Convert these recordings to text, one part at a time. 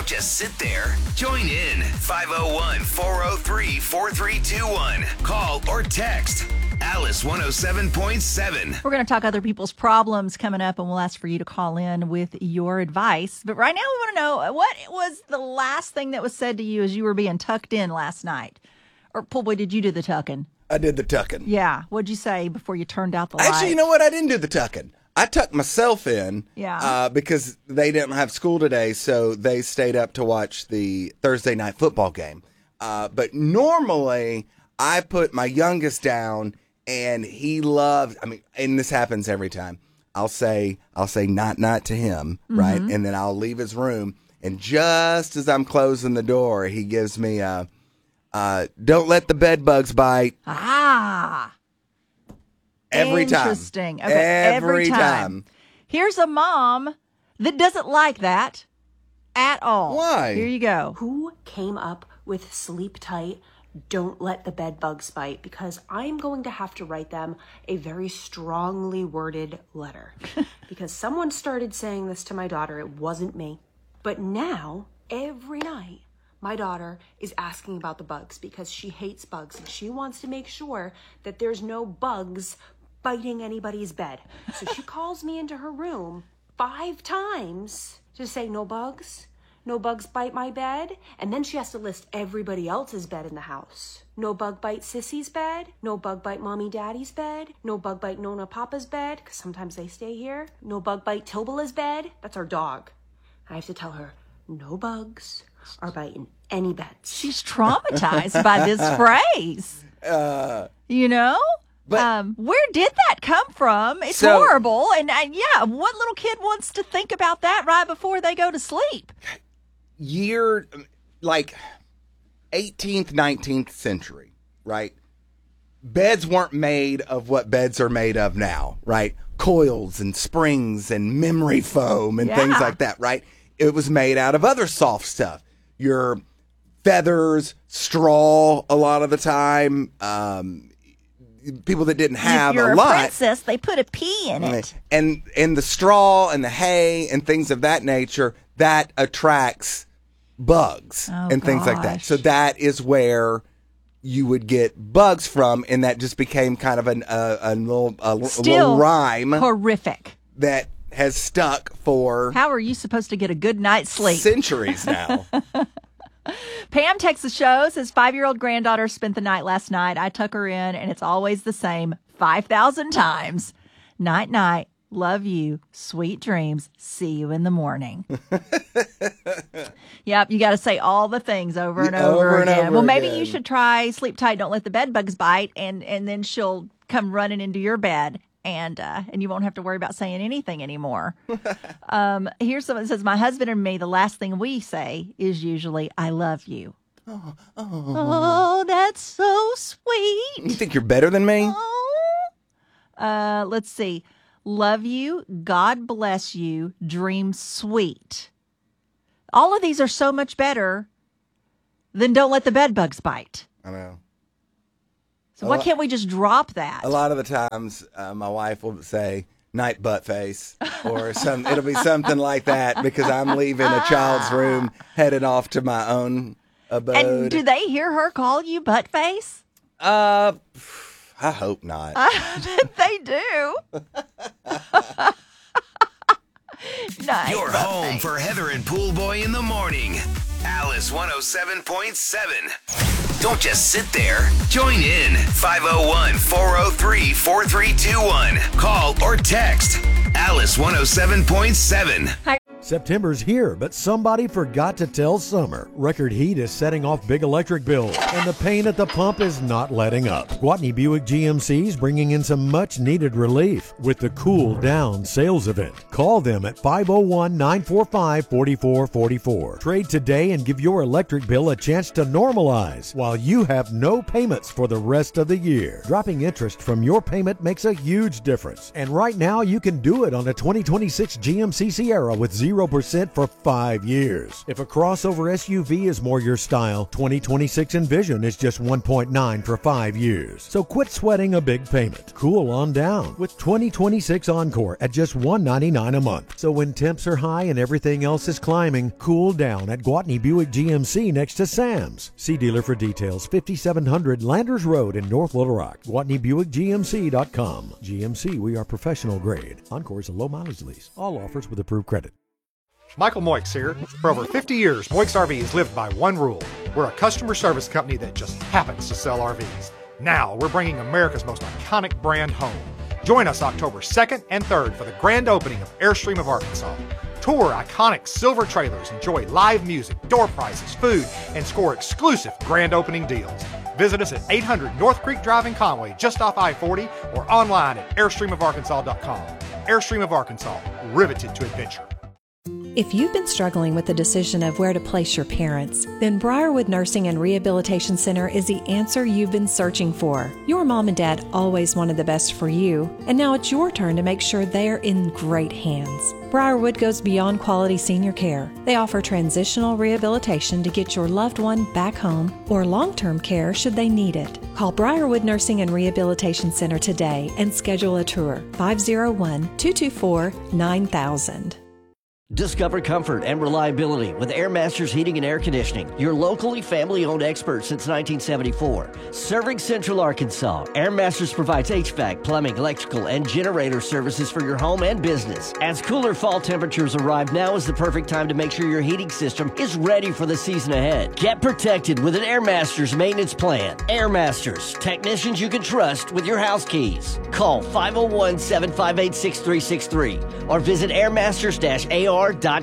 Don't just sit there. Join in. 501-403-4321. Call or text Alice 107.7. We're going to talk other people's problems coming up, and we'll ask for you to call in with your advice. But right now we want to know, what was the last thing that was said to you as you were being tucked in last night? Or, Pool Boy, did you do the tucking? I did the tucking. Yeah. What'd you say before you turned out the lights? Actually, you know what? I didn't do the tucking. I tucked myself in because they didn't have school today, so they stayed up to watch the Thursday night football game. But normally, I put my youngest down, and he loves, and this happens every time. I'll say night to him, right? And then I'll leave his room, and just as I'm closing the door, he gives me a, don't let the bed bugs bite. Every time. Interesting. Okay, every time. Here's a mom that doesn't like that at all. Why? Here you go. Who came up with sleep tight, don't let the bed bugs bite? Because I'm going to have to write them a very strongly worded letter. Because someone started saying this to my daughter. It wasn't me. But now, every night, my daughter is asking about the bugs because she hates bugs and she wants to make sure that there's no bugs biting anybody's bed. So she calls me into her room 5 times to say, no bugs bite my bed. And then she has to list everybody else's bed in the house. No bug bite Sissy's bed. No bug bite Mommy Daddy's bed. No bug bite Nona Papa's bed, because sometimes they stay here. No bug bite Tobala's bed. That's our dog. I have to tell her, no bugs are biting any beds. She's traumatized by this phrase. You know? But where did that come from? It's horrible. And what little kid wants to think about that right before they go to sleep? Year, like 18th, 19th century, right? Beds weren't made of what beds are made of now, right? Coils and springs and memory foam and things like that, right? It was made out of other soft stuff. Your feathers, straw a lot of the time, people that didn't have if you're a lot. Princess, they put a pea in it. And the straw and the hay and things of that nature, that attracts bugs and things like that. So that is where you would get bugs from, and that just became kind of a little rhyme. Horrific. That has stuck for... How are you supposed to get a good night's sleep? Centuries now. Pam texts the show, says 5-year-old granddaughter spent the night last night. I tuck her in, and it's always the same 5,000 times. Night, night. Love you. Sweet dreams. See you in the morning. Yep, you got to say all the things over and over again. Well, maybe you should try sleep tight, don't let the bed bugs bite, and then she'll come running into your bed. And you won't have to worry about saying anything anymore. Here's someone that says, my husband and me, the last thing we say is usually, I love you. Oh, that's so sweet. You think you're better than me? Let's see. Love you. God bless you. Dream sweet. All of these are so much better than don't let the bed bugs bite. I know. So why can't we just drop that? A lot of the times, my wife will say, night butt face, or it'll be something like that, because I'm leaving a child's room, headed off to my own abode. And do they hear her call you butt face? I hope not. They do. Nice. You're home for Heather and Pool Boy in the morning. Alice 107.7. Don't just sit there. Join in. 501-403-4321. Call or text Alice 107.7. Hi. September's here, but somebody forgot to tell Summer. Record heat is setting off big electric bills, and the pain at the pump is not letting up. Gwatney Buick GMC is bringing in some much-needed relief with the Cool Down sales event. Call them at 501-945-4444. Trade today and give your electric bill a chance to normalize while you have no payments for the rest of the year. Dropping interest from your payment makes a huge difference, and right now you can do it on a 2026 GMC Sierra with 0 0% for 5 years. If a crossover SUV is more your style, 2026 Envision is just 1.9 for 5 years. So quit sweating a big payment. Cool on down with 2026 Encore at just $199 a month. So when temps are high and everything else is climbing, cool down at Gwatney Buick GMC next to Sam's. See dealer for details. 5700 Landers Road in North Little Rock. GwatneyBuickGMC.com. GMC, we are professional grade. Encore is a low mileage lease. All offers with approved credit. Michael Moix here. For over 50 years, Moix RV has lived by one rule. We're a customer service company that just happens to sell RVs. Now, we're bringing America's most iconic brand home. Join us October 2nd and 3rd for the grand opening of Airstream of Arkansas. Tour iconic silver trailers, enjoy live music, door prizes, food, and score exclusive grand opening deals. Visit us at 800 North Creek Drive in Conway, just off I-40, or online at airstreamofarkansas.com. Airstream of Arkansas, riveted to adventure. If you've been struggling with the decision of where to place your parents, then Briarwood Nursing and Rehabilitation Center is the answer you've been searching for. Your mom and dad always wanted the best for you, and now it's your turn to make sure they're in great hands. Briarwood goes beyond quality senior care. They offer transitional rehabilitation to get your loved one back home or long-term care should they need it. Call Briarwood Nursing and Rehabilitation Center today and schedule a tour. 501-224-9000. Discover comfort and reliability with Air Masters Heating and Air Conditioning, your locally family-owned expert since 1974. Serving Central Arkansas, Air Masters provides HVAC, plumbing, electrical, and generator services for your home and business. As cooler fall temperatures arrive, now is the perfect time to make sure your heating system is ready for the season ahead. Get protected with an Air Masters maintenance plan. Air Masters, technicians you can trust with your house keys. Call 501-758-6363 or visit airmasters-ar.com.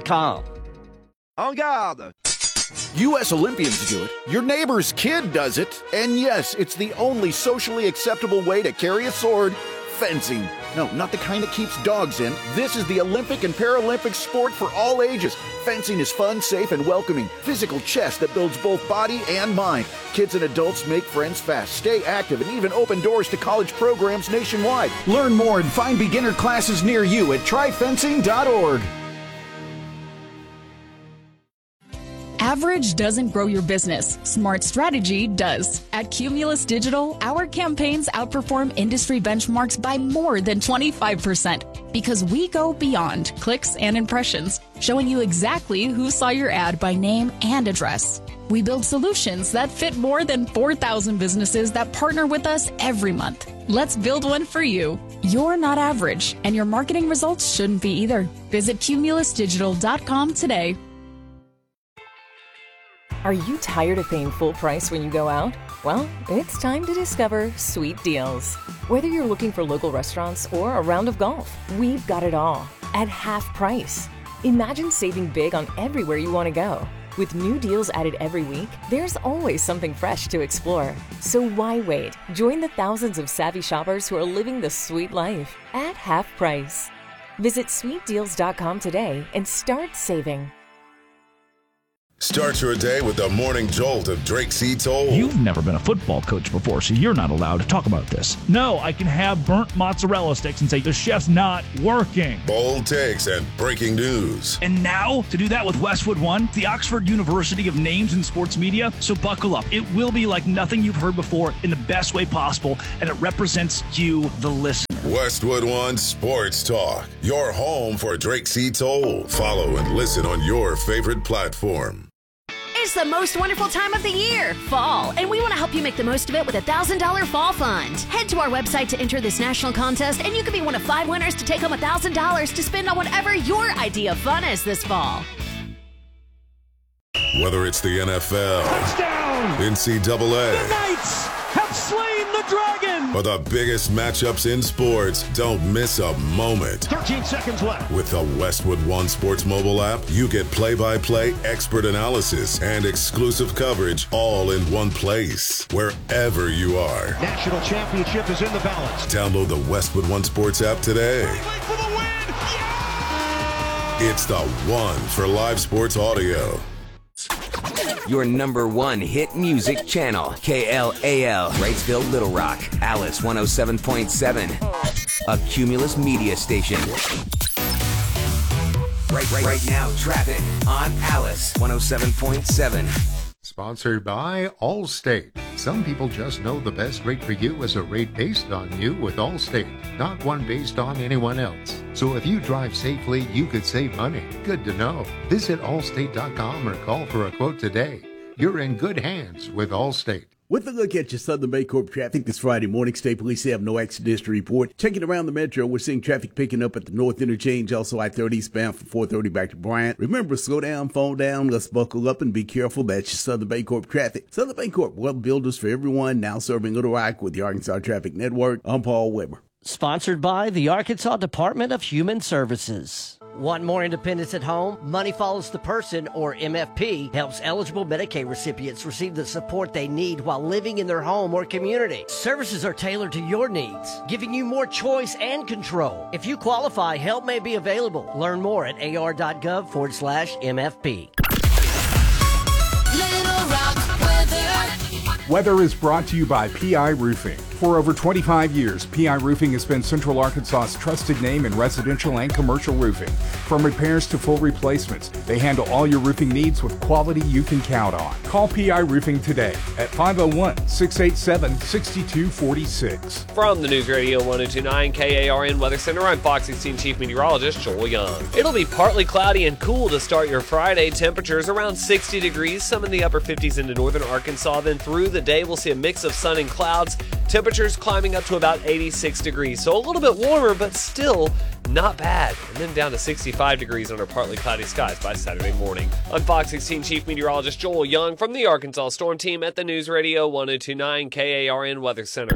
En garde! U.S. Olympians do it. Your neighbor's kid does it. And yes, it's the only socially acceptable way to carry a sword. Fencing. No, not the kind that keeps dogs in. This is the Olympic and Paralympic sport for all ages. Fencing is fun, safe, and welcoming. Physical chess that builds both body and mind. Kids and adults make friends fast, stay active, and even open doors to college programs nationwide. Learn more and find beginner classes near you at tryfencing.org. Average doesn't grow your business. Smart strategy does. At Cumulus Digital, our campaigns outperform industry benchmarks by more than 25% because we go beyond clicks and impressions, showing you exactly who saw your ad by name and address. We build solutions that fit more than 4,000 businesses that partner with us every month. Let's build one for you. You're not average, and your marketing results shouldn't be either. Visit cumulusdigital.com today. Are you tired of paying full price when you go out? Well, it's time to discover Sweet Deals. Whether you're looking for local restaurants or a round of golf, we've got it all at half price. Imagine saving big on everywhere you want to go. With new deals added every week, there's always something fresh to explore. So why wait? Join the thousands of savvy shoppers who are living the sweet life at half price. Visit sweetdeals.com today and start saving. Start your day with the morning jolt of Drake C. Toll. You've never been a football coach before, so you're not allowed to talk about this. No, I can have burnt mozzarella sticks and say the chef's not working. Bold takes and breaking news. And now, to do that with Westwood One, the Oxford University of Names in Sports Media. So buckle up. It will be like nothing you've heard before in the best way possible, and it represents you, the listener. Westwood One Sports Talk, your home for Drake C. Toll. Follow and listen on your favorite platform. It's the most wonderful time of the year, fall, and we want to help you make the most of it with a $1,000 fall fund. Head to our website to enter this national contest, and you could be one of 5 winners to take home $1,000 to spend on whatever your idea of fun is this fall. Whether it's the NFL, touchdown, NCAA, the Knights have slain the dragon, or the biggest matchups in sports, don't miss a moment. 13 seconds left. With the Westwood One Sports mobile app, you get play-by-play expert analysis and exclusive coverage all in one place, wherever you are. National championship is in the balance. Download the Westwood One Sports app today. For the win! Yeah! It's the one for live sports audio. Your #1 hit music channel, KLAL, Wrightsville, Little Rock, Alice 107.7, a Cumulus media station. Right now, traffic on Alice 107.7. Sponsored by Allstate. Some people just know the best rate for you is a rate based on you with Allstate, not one based on anyone else. So if you drive safely, you could save money. Good to know. Visit allstate.com or call for a quote today. You're in good hands with Allstate. With a look at your Southern Bancorp traffic this Friday morning, State Police have no accidents to report. Checking around the metro, we're seeing traffic picking up at the North Interchange, also I-30 eastbound from 430 back to Bryant. Remember, slow down, fall down, let's buckle up and be careful. That's your Southern Bancorp traffic. Southern Bancorp, well builders for everyone, now serving Little Rock with the Arkansas Traffic Network. I'm Paul Weber. Sponsored by the Arkansas Department of Human Services. Want more independence at home? Money Follows the Person, or MFP, helps eligible Medicaid recipients receive the support they need while living in their home or community. Services are tailored to your needs, giving you more choice and control. If you qualify, help may be available. Learn more at ar.gov/MFP. Weather is brought to you by PI Roofing. For over 25 years, PI Roofing has been Central Arkansas's trusted name in residential and commercial roofing. From repairs to full replacements, they handle all your roofing needs with quality you can count on. Call PI Roofing today at 501-687-6246. From the News Radio 1029 KARN Weather Center, I'm Fox 16 Chief Meteorologist Joel Young. It'll be partly cloudy and cool to start your Friday. Temperatures around 60 degrees, some in the upper 50s into northern Arkansas. Then through the day, we'll see a mix of sun and clouds. Temperatures climbing up to about 86 degrees, so a little bit warmer, but still not bad. And then down to 65 degrees under partly cloudy skies by Saturday morning. I'm Fox 16 Chief Meteorologist Joel Young from the Arkansas Storm Team at the News Radio 1029 KARN Weather Center.